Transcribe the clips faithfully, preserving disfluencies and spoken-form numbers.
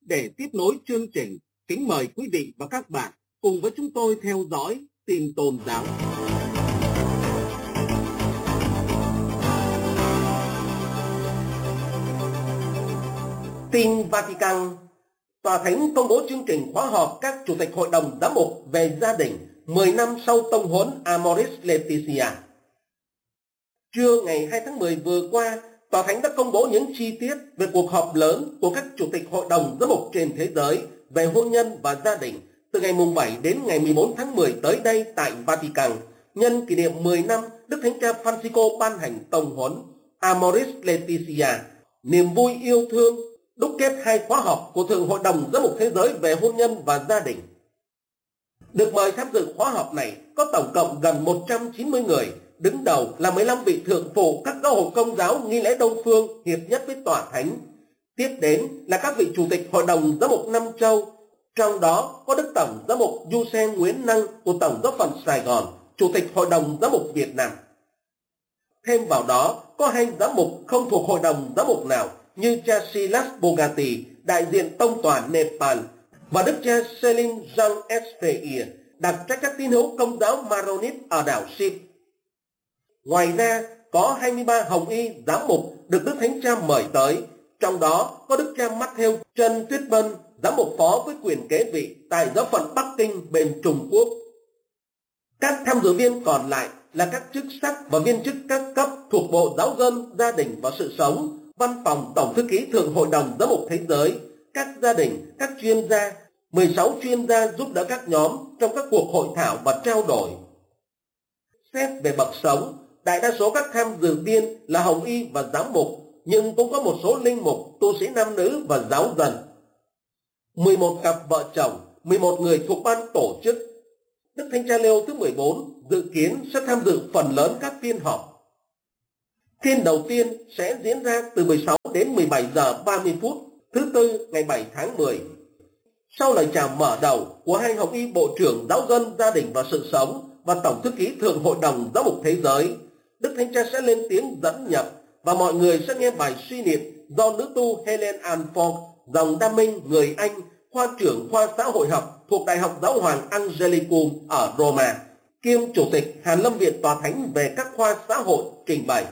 Để tiếp nối chương trình, kính mời quý vị và các bạn cùng với chúng tôi theo dõi tin tôn giáo. Tin Vatican. Tòa Thánh công bố chương trình khóa họp các chủ tịch hội đồng giám mục về gia đình mười năm sau tông huấn Amoris Laetitia. Trưa ngày hai tháng mười vừa qua, Tòa Thánh đã công bố những chi tiết về cuộc họp lớn của các chủ tịch hội đồng giám mục trên thế giới về hôn nhân và gia đình từ ngày bảy đến ngày mười bốn tháng mười tới đây tại Vatican, nhân kỷ niệm mười năm Đức Thánh Cha Francisco ban hành tông huấn Amoris Laetitia, niềm vui yêu thương, đúc kết hai khóa họp của Thượng Hội đồng Giám mục Thế giới về hôn nhân và gia đình. Được mời tham dự khóa họp này có tổng cộng gần một trăm chín mươi người, đứng đầu là mười lăm vị thượng phụ các giáo hội Công giáo nghi lễ Đông phương hiệp nhất với Tòa Thánh. Tiếp đến là các vị chủ tịch Hội đồng Giám mục Năm Châu, trong đó có Đức Tổng Giám mục Du Sen Nguyễn Năng của Tổng giáo phận Sài Gòn, Chủ tịch Hội đồng Giám mục Việt Nam. Thêm vào đó có hai giám mục không thuộc Hội đồng Giám mục nào như cha Silas Bogati, đại diện Tông tòa Nepal, và Đức cha Selim Jean Espeir, đặc trách các tín hữu Công giáo Maronit ở đảo Sip. Ngoài ra, có hai mươi ba hồng y giám mục được Đức Thánh Cha mời tới, trong đó có Đức cha Matthew Trân Tuyết Bân, giám mục phó với quyền kế vị tại giáo phận Bắc Kinh bên Trung Quốc. Các tham dự viên còn lại là các chức sắc và viên chức các cấp thuộc Bộ Giáo dân, Gia đình và Sự sống, Văn phòng Tổng thư ký Thượng Hội đồng Giám mục Thế giới, các gia đình, các chuyên gia, mười sáu chuyên gia giúp đỡ các nhóm trong các cuộc hội thảo và trao đổi. Xét về bậc sống, đại đa số các tham dự viên là hồng y và giám mục, nhưng cũng có một số linh mục, tu sĩ nam nữ và giáo dân. mười một cặp vợ chồng, mười một người thuộc ban tổ chức. Đức Thánh Cha Leo thứ mười bốn dự kiến sẽ tham dự phần lớn các phiên họp. Phiên đầu tiên sẽ diễn ra từ mười sáu đến mười bảy giờ ba mươi phút, thứ Tư ngày bảy tháng mười. Sau lời chào mở đầu của hai hồng y Bộ trưởng Giáo dân, Gia đình và Sự sống và Tổng thư ký Thượng Hội đồng Giám mục Thế giới, Đức Thánh Cha sẽ lên tiếng dẫn nhập và mọi người sẽ nghe bài suy niệm do nữ tu Helen Anford, dòng Đa Minh, người Anh, khoa trưởng khoa xã hội học thuộc Đại học Giáo hoàng Angelicum ở Roma, kiêm Chủ tịch Hàn Lâm Viện Tòa Thánh về các khoa xã hội trình bày.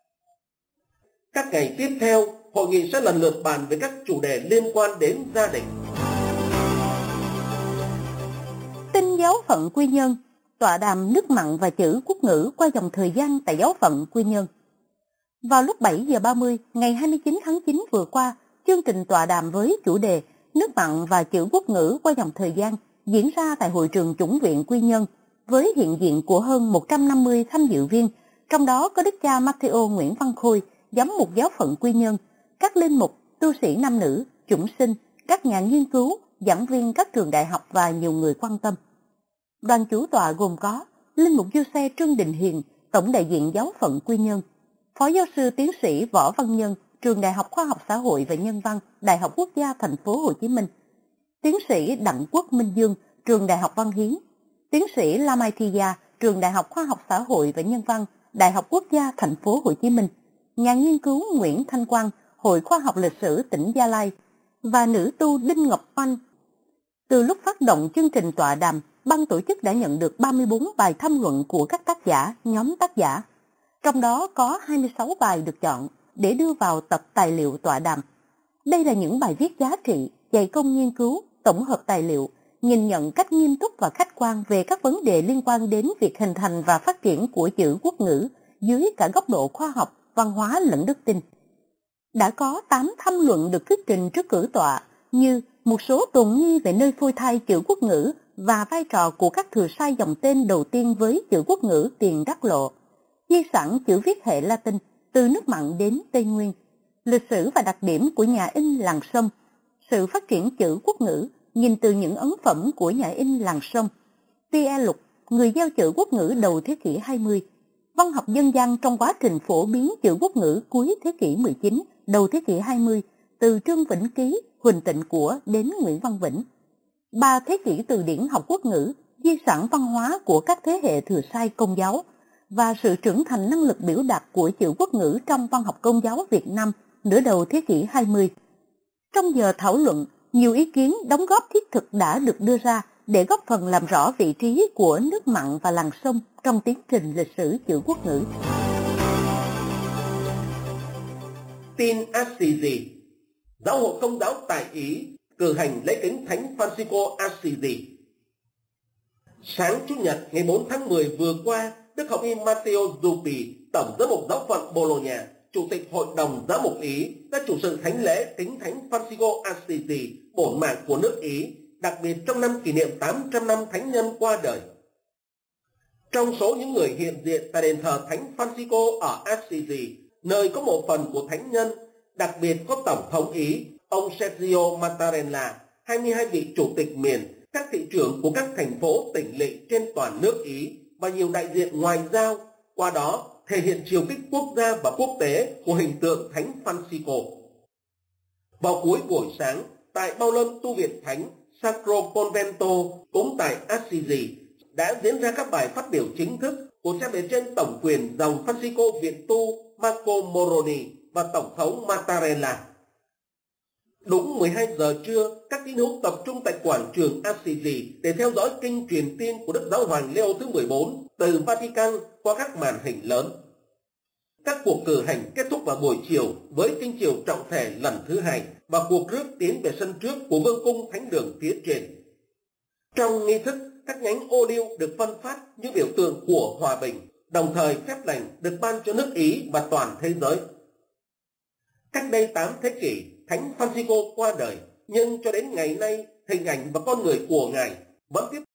Các ngày tiếp theo, hội nghị sẽ lần lượt bàn về các chủ đề liên quan đến gia đình. Tin giáo phận Quy Nhơn, tọa đàm nước mặn và chữ quốc ngữ qua dòng thời gian tại giáo phận Quy Nhơn. Vào lúc bảy giờ ba mươi ngày hai mươi chín tháng chín vừa qua, chương trình tọa đàm với chủ đề nước mặn và chữ quốc ngữ qua dòng thời gian diễn ra tại hội trường chủng viện Quy Nhơn với hiện diện của hơn một trăm năm mươi tham dự viên, trong đó có Đức cha Matthew Nguyễn Văn Khôi, giám mục giáo phận Quy Nhơn, các linh mục, tu sĩ nam nữ, chủng sinh, các nhà nghiên cứu, giảng viên các trường đại học và nhiều người quan tâm. Đoàn chủ tọa gồm có linh mục Giuse Trương Đình Hiền, tổng đại diện giáo phận Quy Nhơn, phó giáo sư tiến sĩ Võ Văn Nhân, trường Đại học Khoa học Xã hội và Nhân văn, Đại học Quốc gia Thành phố Hồ Chí Minh, tiến sĩ Đặng Quốc Minh Dương, trường Đại học Văn Hiến, tiến sĩ Lamai Thia, trường Đại học Khoa học Xã hội và Nhân văn, Đại học Quốc gia Thành phố Hồ Chí Minh, nhà nghiên cứu Nguyễn Thanh Quang, Hội Khoa học Lịch sử tỉnh Gia Lai và nữ tu Đinh Ngọc Oanh. Từ lúc phát động chương trình tọa đàm, ban tổ chức đã nhận được ba mươi bốn bài tham luận của các tác giả, nhóm tác giả. Trong đó có hai mươi sáu bài được chọn để đưa vào tập tài liệu tọa đàm. Đây là những bài viết giá trị, dày công nghiên cứu, tổng hợp tài liệu, nhìn nhận cách nghiêm túc và khách quan về các vấn đề liên quan đến việc hình thành và phát triển của chữ quốc ngữ dưới cả góc độ khoa học, văn hóa lẫn đức tin. Đã có tám tham luận được thuyết trình trước cử tọa như một số tồn nghi về nơi phôi thai chữ quốc ngữ và vai trò của các thừa sai dòng tên đầu tiên với chữ quốc ngữ Tiền Đắc Lộ, di sản chữ viết hệ Latin từ nước mặn đến Tây Nguyên, lịch sử và đặc điểm của nhà in làng sông, sự phát triển chữ quốc ngữ nhìn từ những ấn phẩm của nhà in làng sông, Pierre Lục, người gieo chữ quốc ngữ đầu thế kỷ hai mươi, văn học dân gian trong quá trình phổ biến chữ quốc ngữ cuối thế kỷ mười chín, đầu thế kỷ hai mươi, từ Trương Vĩnh Ký, Huỳnh Tịnh Của đến Nguyễn Văn Vĩnh. Ba thế kỷ từ điển học quốc ngữ, di sản văn hóa của các thế hệ thừa sai Công giáo và sự trưởng thành năng lực biểu đạt của chữ quốc ngữ trong văn học Công giáo Việt Nam nửa đầu thế kỷ hai mươi. Trong giờ thảo luận, Nhiều ý kiến đóng góp thiết thực đã được đưa ra để góp phần làm rõ vị trí của nước mặn và làng sông trong tiến trình lịch sử chữ quốc ngữ. Tin Assisi. Giáo hội Công giáo tại Ý cử hành lễ kính Thánh Francisco Assisi. Sáng Chủ nhật ngày bốn tháng mười vừa qua, Đức Hồng Y Matteo Zuppi, Tổng giám mục giáo phận Bologna, Chủ tịch Hội đồng Giám mục Ý, đã chủ sự thánh lễ kính Thánh Francisco Assisi, bổn mạng của nước Ý, đặc biệt trong năm kỷ niệm tám trăm năm thánh nhân qua đời. Trong số những người hiện diện tại đền thờ Thánh Francisco ở Assisi, nơi có một phần của thánh nhân, đặc biệt có Tổng thống Ý, ông Sergio Mattarella, hai mươi hai vị chủ tịch miền, các thị trưởng của các thành phố tỉnh lỵ trên toàn nước Ý và nhiều đại diện ngoại giao, qua đó thể hiện chiều kích quốc gia và quốc tế của hình tượng Thánh Francisco. Vào cuối buổi sáng, tại Bao Lâm tu viện Thánh Sacro Convento cũng tại Assisi đã diễn ra các bài phát biểu chính thức của cha bề trên tổng quyền dòng Francisco viện tu Marco Moroni và Tổng thống Mattarella. Đúng mười hai giờ trưa, các tín hữu tập trung tại quảng trường Assisi để theo dõi kinh truyền tin của Đức Giáo hoàng Leo thứ mười bốn từ Vatican qua các màn hình lớn. Các cuộc cử hành kết thúc vào buổi chiều với kinh chiều trọng thể lần thứ hai và cuộc rước tiến về sân trước của vương cung thánh đường phía trên. Trong nghi thức, các nhánh ô liu được phân phát như biểu tượng của hòa bình, đồng thời phép lành được ban cho nước Ý và toàn thế giới. Cách đây tám thế kỷ, Thánh Francisco qua đời, nhưng cho đến ngày nay, hình ảnh và con người của Ngài vẫn tiếp